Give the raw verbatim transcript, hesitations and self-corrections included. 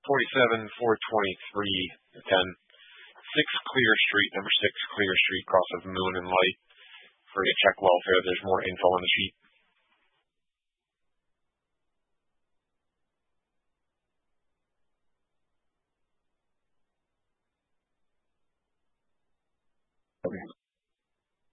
forty-seven, four twenty-three, ten. Six Clear Street, number six Clear Street, cross of Moon and Light. For you to check welfare, there's more info on the sheet. Okay.